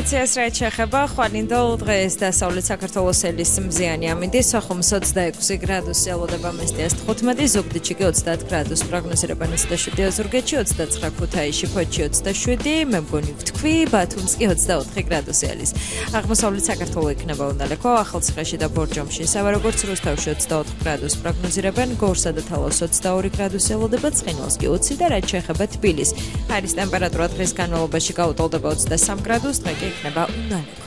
ინფორმაციას რაც შეეხება ხვალინდელ დღეს დასავლეთ საქართველოს ელის მზიანი ამინდის სოხუმს 26 გრადუსი ელოდება მესტიას 15 ზუგდიდში 30 გრადუსს პროგნოზირებენ 27 ოზურგეთში 29 ქუთაისში ფოთში 27 მე მგონი ვთქვი ბათუმს კი 24 გრადუსი არის აღმოსავლეთ საქართველოს იქნება უნდალეკო ახალციხეში და ბორჯომში სავა როგორც რუსთავში 24 გრადუსს პროგნოზირებენ გორსა და თალავს 22 გრადუსი ელოდება ცხინვალს კი 20 და რაც შეეხება თბილისს არის ტემპერატურა დღეს განმავლობაში გაუტოლდება 23 გრადუსს, დღე კი იქნება უნალეკო.